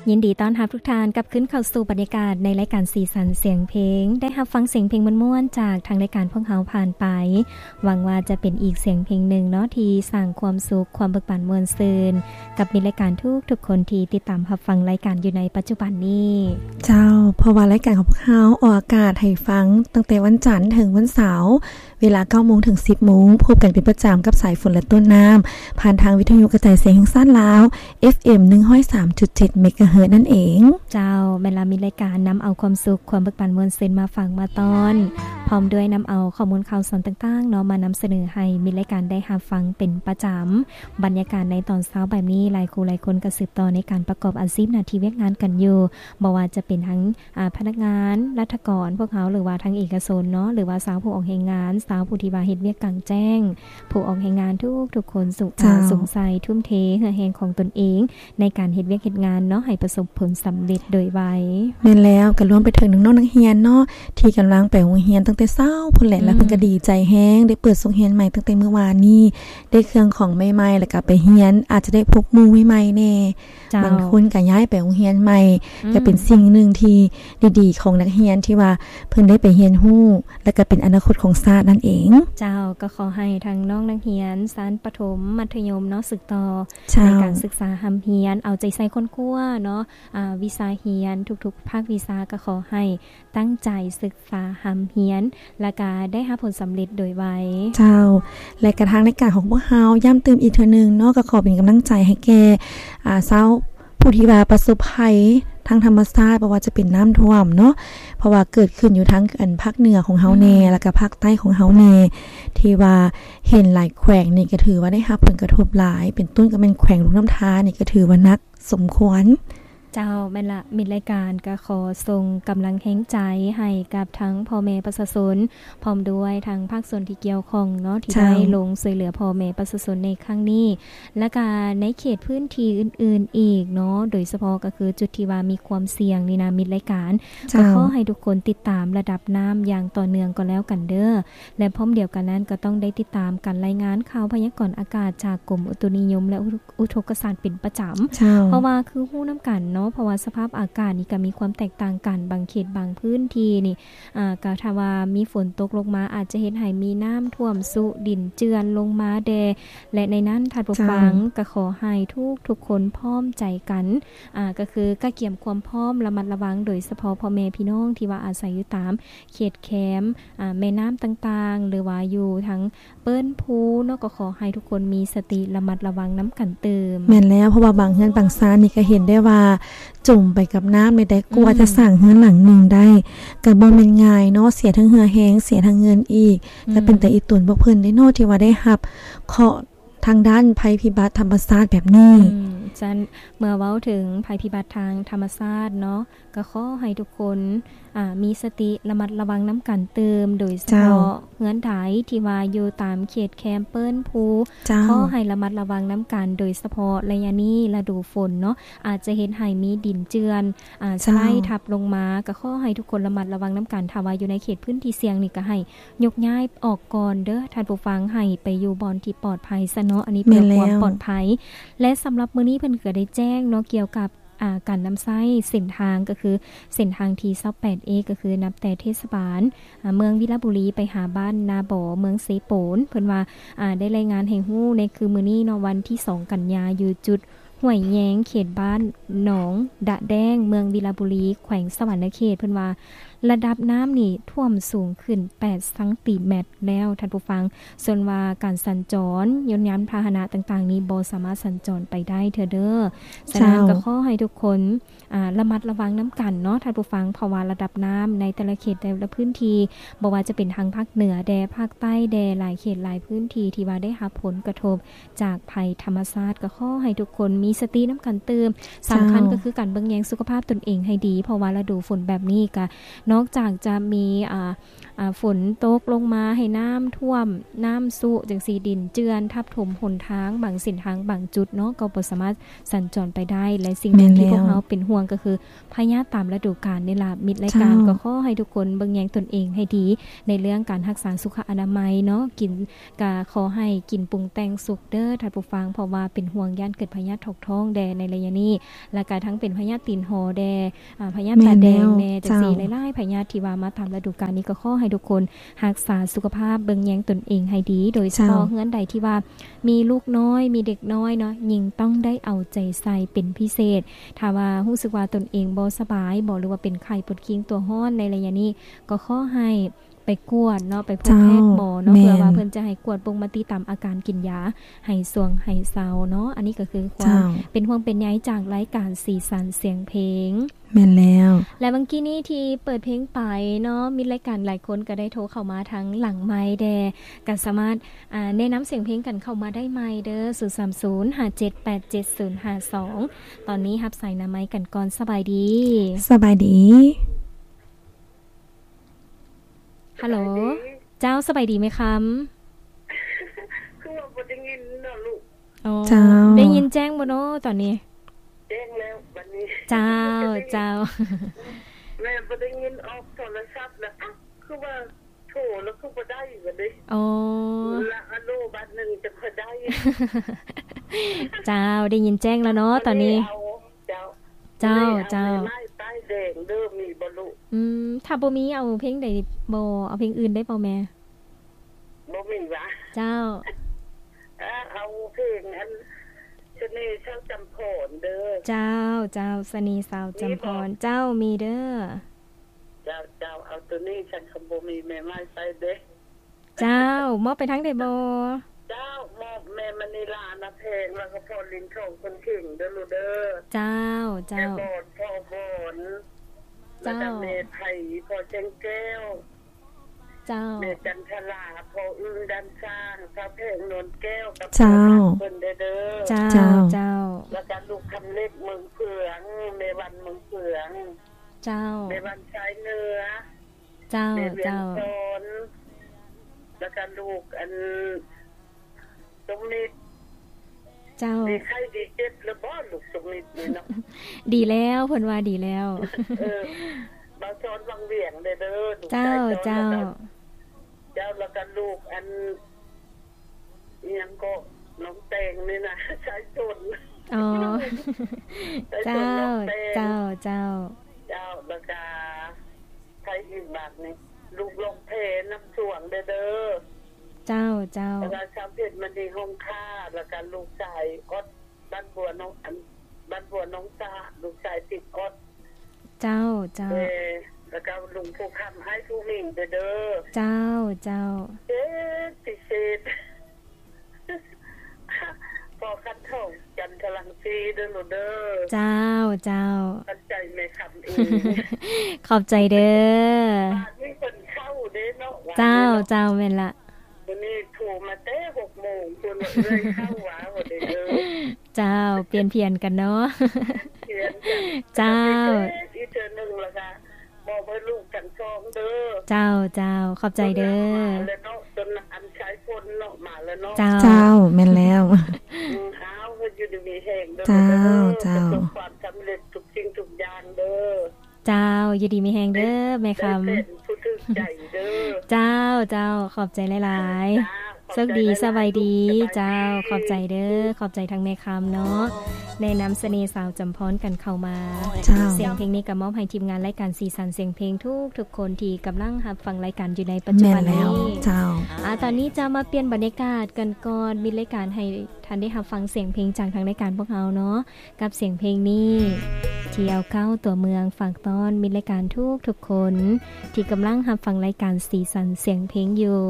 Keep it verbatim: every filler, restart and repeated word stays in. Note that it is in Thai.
ยินดีต้อนรับทุกท่านกลับขึ้นเข้าสู่บรรยากาศในรายการสีสันเสียงเพลงได้รับฟังเสียงเพลงม่วนๆจากทางรายการพวกเราผ่านไปหวังว่าจะเป็นอีกเสียงเพลงหนึ่งเนาะที่สร้างความสุขความเบิกบานม่วนซื่นกับมีรายการทุกทุกคนที่ติดตามรับฟังรายการอยู่ในปัจจุบันนี้เจ้าเพราะว่ารายการของพวกเราออกอากาศให้ฟังตั้งแต่วันจันทร์ถึงวันเสาร์เวลา เก้าโมง ถึง สิบโมงพบกันเป็นประจำกับสายฝนและต้นน้ำผ่านทางวิทยุกระจายเสียงแห่งชาติลาว เอฟ เอ็ม หนึ่งร้อยสามจุดเจ็ด เมกะเฮิรตซ์นั่นเองเจ้าเวลามีรายการนำเอาความสุขความเบิกบานม่วนซื่นมาฟังมาตอนพร้อมด้วยนำเอาข้อมูลข่าวสารต่างๆเนาะมานำเสนอให้มีรายการได้รับฟังเป็นประจำบรรยากาศในตอนเช้าแบบนี้หลายคู่หลายคนก็สืบต่อในการประกอบอาชีพหน้าที่เวียกงานกันอยู่บ่ว่าจะเป็นทั้งพนักงานรัฐกรพวกเขาหรือว่าทั้งเอกชนเนาะหรือว่าสาวผู้ออกแรงงานสาวผู้ที่ว่าเฮ็ดเวียกกลางแจ้งผู้ออกแรงงานทุกทุกคนสุขสงสัยทุ่มเทเฮือแฮงของตนเองในการเฮ็ดเวียกเฮ็ดงานเนาะให้ประสบผลสำเร็จโดยไวแม่นแล้วก็รวมไปถึงน้องๆนักเรียนเนาะที่กำลังไปโรงเรียนตั้งแต่เช้าพุ่นแหละแล้วเพิ่นก็ดีใจแฮงได้เปิดโรงเรียนใหม่ตั้งแต่เมื่อวานนี้ได้เครื่องของใหม่ๆแล้วก็ไปเรียนอาจจะได้พบหมู่ใหม่ๆแน่บางคนก็ย้ายไปโรงเรียนใหม่ก็เป็นสิ่งนึงที่ดีๆของนักเรียนที่ว่าเพิ่นได้ไปเรียนรู้แล้วก็เป็นอนาคตของชาตินั่นเองเจ้าก็ขอให้ทางน้องนักเรียนชั้นประถมมัธยมเนาะศึกต่อในการศึกษาหำเรียนเอาใจใส่คนคั่วเนาะอ่าวิชาเรียนทุกๆภาควิชาก็ขอให้ตั้งใจศึกษาหำเรียนและก็ได้รับผลสำเร็จโดยไวเจ้าและกระทั่งในการของพวกเฮาย้ำเติมอีกเทื่อนึงเนาะก็ขอเป็นกำลังใจให้แก่อ่าชาวผู้ที่ว่าประสบภัยทางธรรมชาติบ่ว่าจะเป็นน้ำท่วมเนาะเพราะว่าเกิดขึ้นอยู่ทั้งอันภาคเหนือของเฮาแน่แล้วก็ภาคใต้ของเฮาแน่ที่ว่าเห็นหลายแขวงนี่ก็ถือว่าได้รับผลกระทบหลายเป็นต้นก็เป็นแขวงลุกน้ำทานี่ก็ถือว่านักสมควรเจ้าแม่นละมีรายการก็ขอส่งกำลังแห่งใจให้กับทั้งพ่อแม่ประชาชนพร้อมด้วยทางภาคส่วนที่เกี่ยวข้องเนาะที่ได้ลงช่วยเหลือพ่อแม่ประชาชนในครั้งนี้และก็ในเขตพื้นที่อื่นๆอีกเนาะโดยเฉพาะก็คือจุดที่ว่ามีความเสี่ยงนี่นะมีรายการก็ขอให้ทุกคนติดตามระดับน้ำอย่างต่อเนื่องก็แล้วกันเด้อและพร้อมเดียวกันนั้นก็ต้องได้ติดตามการรายงานข่าวพยากรณ์อากาศจากกรมอุตุนิยมและอุทกศาสตร์เป็นประจำเพราะว่าคือฮู้นํากันเนาะเพราะว่าสภาพอากาศนี่ก็มีความแตกต่างกันบางเขตบางพื้นที่นี่อ่าก็ถ้าว่ามีฝนตกลงมาอาจจะเฮ็ดให้มีน้ำท่วมสุดินเจือนลงมาแดและในนั้นท่านผู้ฟังก็ขอให้ทุกทุกคนพร้อมใจกันอ่าก็คือก็เกี่ยมความพร้อมระมัดระวังโดยเฉพาะพ่อแม่พี่น้องที่ว่าอาศัยอยู่ตามเขตแคมป์อ่าแม่น้ำต่างๆหรือว่าอยู่ทั้งเปิ้นภูเนาะก็ขอให้ทุกคนมีสติระมัดระวังน้ำกันเติมแม่นแล้วเพราะว่าบางเฮือนบางซ่านนี่ก็เห็นได้ว่าจมไปกับน้ำไม่ได้กลัวจะสร้างเฮือนหลังหนึ่งได้ก็บ่แม่นง่ายเนาะเสียทั้งเหือแฮงเสียทั้งเงินอีกก็เป็นแต่อีตนพวกเพิ่นได้เนาะที่ว่าได้รับเคราะห์ทางด้านภัยพิบัติธรรมชาติแบบนี้จันเมื่อเว้าถึงภัยพิบัติทางธรรมชาติเนาะก็ขอให้ทุกคนอ่ามีสติระมัดระวังน้ำกันเติมโดยเฉพาะเฮือนใดที่ว่าอยู่ตามเขตแคมเปิ้นภูขอให้ระมัดระวังน้ำกันโดยเฉพาะระยะนี้ฤดูฝนเนาะอาจจะเห็นให้มีดินเจือนอ่าสไลด์ทับลงมาก็ขอให้ทุกคนระมัดระวังน้ำกันถ้าว่าอยู่ในเขตพื้นที่เสี่ยงนี่ก็ให้ยกย้ายออกก่อนเด้อท่านผู้ฟังให้ไปอยู่บ่อนที่ปลอดภัยซะเนาะอันนี้เพื่อความปลอดภัยและสำหรับมื้อนี้เพิ่นก็ได้แจ้งเนาะเกี่ยวกับอ่าการนำใช้เส้นทางก็คือเส้นทางที่ ยี่สิบแปดเอ ก็คือนับแต่เทศบาลอ่าเมืองวิฬบุรีไปหาบ้านนาบ่อเมืองเสโปนเพิ่นว่าอ่าได้รายงานให้ฮู้ในคือมื้อนี้เนาะวันที่สองกันยายนอยู่จุดห้วยแยงเขตบ้านหนองดะแดงเมืองวิฬบุรีแขวงสวรรณเขตเพิ่นว่าระดับน้ำนี่ท่วมสูงขึ้นแปดเซนติเมตรแล้วท่านผู้ฟังส่วนว่าการสัญจรยนต์ยานพาหนะต่างๆนี้บ่สามารถสัญจรไปได้เด้อเด้อฉะนั้นก็ขอให้ทุกคนอ่าระมัดระวังน้ำกันเนาะท่านผู้ฟังเพราะว่าระดับน้ำในแต่ละเขตแต่ละพื้นที่บ่ว่าจะเป็นทางภาคเหนือแดภาคใต้แดหลายเขตหลายพื้นที่ที่ว่าได้รับผลกระทบจากภัยธรรมชาติก็ขอให้ทุกคนมีสติน้ำกันเติมสำคัญก็คือการเบิ่งแยงสุขภาพตนเองให้ดีเพราะว่าฤดูฝนแบบนี้ก็นอกจากจะมีอ่าอ่าฝนตกลงมาให้น้ำท่วมน้ำซุจังสีดินเจือนทับถมหนทางบางเส้นทางบางจุดเนาะก็บ่สามารถสัญจรไปได้และสิ่งหนึ่งที่พวกเราเป็นห่วงก็คือพยาธิตามฤดูกาลนี่ล่ะมิตรรายการก็ขอให้ทุกคนเบิ่งแยงตนเองให้ดีในเรื่องการรักษาสุขอนามัยเนาะกินก็ขอให้กินปรุงแต่งสุกเด้อท่านผู้ฟังเพราะว่าเป็นห่วงย่านเกิดพยาธิถกท้องแดในระยะนี้และก็ทั้งเป็นพยาธิตีนหอแดอ่าพยาธิตาแดงแน่จังซี่หลายๆพยาธิที่ว่ามาตามฤดูกาลนี้ก็ขอให้ทุกคนรักษาสุขภาพเบิ่งแยงตนเองให้ดีโดยเฉพาะเฮือนใดที่ว่ามีลูกน้อยมีเด็กน้อยเนาะยิ่งต้องได้เอาใจใส่เป็นพิเศษถ้าว่ารู้สึกว่าตนเองบ่สบายบ่หรือว่าเป็นไข้ปวดขิงตัวร้อนในระยะนี้ก็ขอให้ไปกวดเนาะไปพบแพทย์หมอเนาะเพื่อว่าเพิ่นจะให้กวดปรุงมาติตามอาการกินยาให้สวงให้เซาเนาะอันนี้ก็คือความเป็นห่วงเป็นใยจากรายการสีสันเสียงเพลงแม่นแล้วและบางกี้นี้ที่เปิดเพลงไปเนาะมีรายการหลายคนก็ได้โทรเข้ามาทั้งหลังไมค์แดก็สามารถอ่าแนะนำเสียงเพลงกันเข้ามาได้ใหม่เด้อศูนย์ สาม ศูนย์ ห้า เจ็ด แปด เจ็ด ศูนย์ ห้า สองตอนนี้รับสายหน้าไมค์กันก่อนสบายดีสบายดีฮัลโหลเจ้าสบายดีไหมคะคือว่าบ่ได้ยินเนาะลูกอ๋อเจ้าได้ยินแจ้งบ่เนาะตอนนี้แจ้งแล้วบัดนี้เจ้าเจ้าแม่บ่ได้ยินออกโทรศัพท์แล้วคือว่าโทรแล้วคือบ่ได้บัดนี้อ๋อละอโลบัดนึงจะบ่ได้เจ้าได้ยินแจ้งแล้วเนาะตอนนี้เจ้าเจ้าเจ้าใต้แดงเด้อมีบ่ลูกอืมถ้าบ่มีเอาเพลงใดบ่เอาเพลงอื่นได้บ่แม่บ่มีวะเจ้าเอาเพลงอันเสน่ห์ชาวจำพรเด้อเจ้าเจ้าเสน่ห์สาวจำพรเจ้ามีเด้อเจ้าเจ้าเอาตัวนี้ฉันคำบ่มีแม่ไม้ใส่เด้เจ้ามอบไปทั้งได้บ่เจ้ามอบแม่มณีลานะเพลงแล้วก็พอลินทองคนเก่งเด้อลูกเด้อเจ้าเจ้าแม่บอนพ่อบอนเจ้าแม่ไผ่พ่อเจงแก้วเจ้าแม่จันทราพ่ออึ้งดันสร้างพระเพลงนนแก้วกับเจ้าเพิ่นเด้อเด้อเจ้าเจ้าแล้วก็ลูกคำเล็กเมืองเผืองแม่วันเมืองเผืองเจ้าแม่วันชายเหนือเจ้าเจ้าแล้วก็ลูกอันตรงนี้เจ้าดีใครดีเจ็บแล้วบ่ลูกตรงนี้นี่เนาะดีแล้วเพิ่นว่าดีแล้วเออบ่ชอนวังเวียงเด้อเด้อเจ้าเจ้าเจ้าแล้วก็ลูกอันอีหยังก็น้องแตงนี่นะชายชนอ๋อเจ้าเจ้าเจ้าเจ้าแล้วก็ใครอีกบัดนี่ลูกลงเพน้ำสวงเด้อเด้อเจ้าเจ้าแล้วก็ชาวเพชรมันดีห้องค่าแล้วก็ลูกชายอดบ้านบัวน้องอันบ้านบัวน้องตาลูกชายติดอดเจ้าเจ้าแล้วก็ลุงผู้คำให้ผู้มิ่งเด้อเด้อเจ้าเจ้าเอ๊ะพิเศษพอคันทองจันทรังสีเด้อเด้อเจ้าเจ้าขอบใจแม่คำเองขอบใจเด้อมีคนเข้าเด้อเนาะเจ้าเจ้าแม่นละวันนี้โทรมาแต่ หกโมงคนเลยเข้าหวาหมดเลยเด้อเจ้าเปลี่ยนเพียนกันเนาะเปลี่ยนกันเจ้าอีกเทื่อนึงล่ะค่ะบอกให้ลูกกันซองเด้อเจ้าเจ้าขอบใจเด้อแล้วเนาะจนอันใช้คนเนาะมาแล้วเนาะเจ้าเจ้าแม่นแล้วเฮาเพิ่นอยู่ดีแห้งเด้อเจ้าเจ้าความสำเร็จทุกสิ่งทุกอย่างเด้อเจ้าอยู่ดีมีแฮงเด้อแม่คำผู้ถึกใจเด้อเจ้าเจ้าขอบใจหลายๆโชคดีสบายดีเจ้าขอบใจเด้อขอบใจทั้งแม่คำเนาะในน้ำเสน่ห์สาวจำพรกันเข้ามาเสียงเพลงนี้ก็มอบให้ทีมงานรายการสีสันเสียงเพลงทุกทุกคนที่กำลังรับฟังรายการอยู่ในปัจจุบันนี้เจ้าอ่าตอนนี้จะมาเปลี่ยนบรรยากาศกันก่อนมีรายการให้ท่านได้รับฟังเสียงเพลงจากทางรายการพวกเราเนาะกับเสียงเพลงนี้เที่ยวเข้าตัวเมืองฝากต้อนมีรายการทุกทุกคนที่กำลังรับฟังรายการสีสันเสียงเพลงอยู่